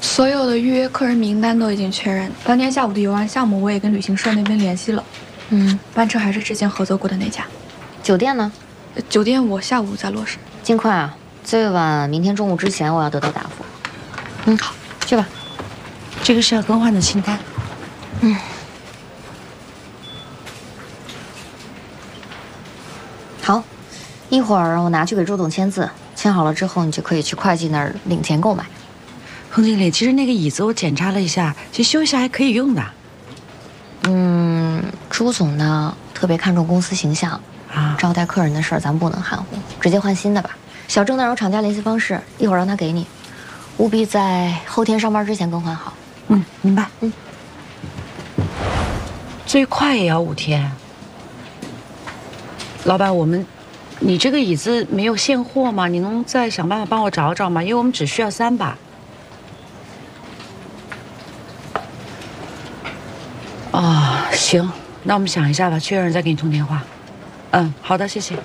所有的预约客人名单都已经确认，当天下午的游玩项目我也跟旅行社那边联系了。班车还是之前合作过的那家。 酒店呢？ 酒店我下午再落实。 尽快啊，最晚明天中午之前我要得到答复。好，去吧。 这个是要更换的清单。 好，一会儿我拿去给周总签字，签好了之后你就可以去会计那儿领钱购买。 彭经理，其实那个椅子我检查了一下，其实修一下还可以用的。 朱总呢特别看重公司形象啊，招待客人的事儿咱不能含糊，直接换新的吧。小郑那儿有厂家联系方式，一会儿让他给你，务必在后天上班之前更换好。 明白。最快也要5天。老板，你这个椅子没有现货吗？你能再想办法帮我找找吗？因为我们只需要3把。行，那我们想一下吧，确认再给你通电话。好的，谢谢。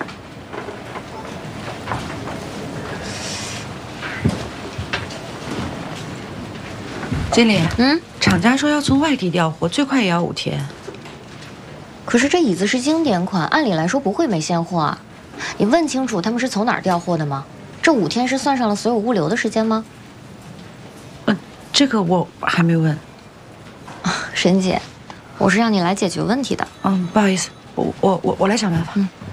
经理，厂家说要从外地调货，最快也要5天。 可是这椅子是经典款，按理来说不会没现货啊。你问清楚他们是从哪儿调货的吗？这5天是算上了所有物流的时间吗？ 这个我还没问。 沈姐，我是让你来解决问题的。 不好意思，我来想办法。